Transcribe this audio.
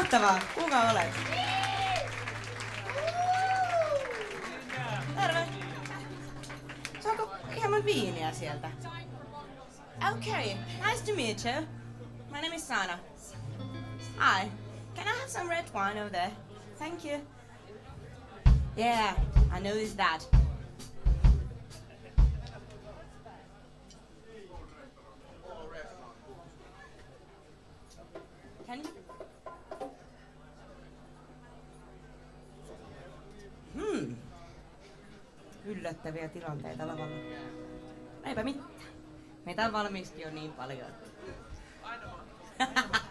Mahtavaa! Kuka olet? Terve! Saako hieman viiniä sieltä? Okay, nice to meet you. My name is Sana. Hi, can I have some red wine over there? Thank you. Yeah, I noticed that. Can you? Yllättäviä tilanteita lavalla. Eipä mitään. Meitä on valmiiksi jo niin paljon.